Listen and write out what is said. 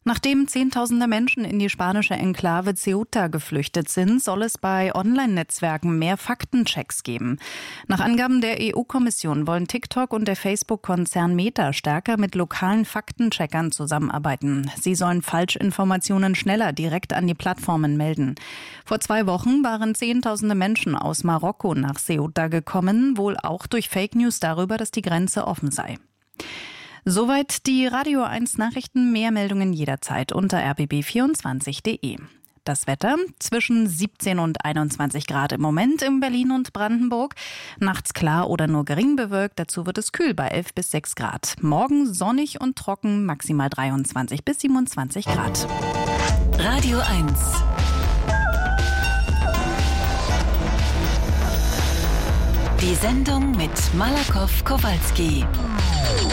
Nachdem Zehntausende Menschen in die spanische Enklave Ceuta geflüchtet sind, soll es bei Online-Netzwerken mehr Faktenchecks geben. Nach Angaben der EU-Kommission wollen TikTok und der Facebook-Konzern Meta stärker mit lokalen Faktencheckern zusammenarbeiten. Sie sollen Falschinformationen schneller direkt an die Plattformen melden. Vor 2 Wochen waren Zehntausende Menschen aus Marokko nach Ceuta gekommen, wohl auch durch Fake News darüber, dass die Grenze offen sei. Soweit die Radio 1 Nachrichten. Mehr Meldungen jederzeit unter rbb24.de. Das Wetter zwischen 17 und 21 Grad im Moment in Berlin und Brandenburg. Nachts klar oder nur gering bewölkt. Dazu wird es kühl bei 11 bis 6 Grad. Morgen sonnig und trocken, maximal 23 bis 27 Grad. Radio 1. Die Sendung mit Malakoff Kowalski.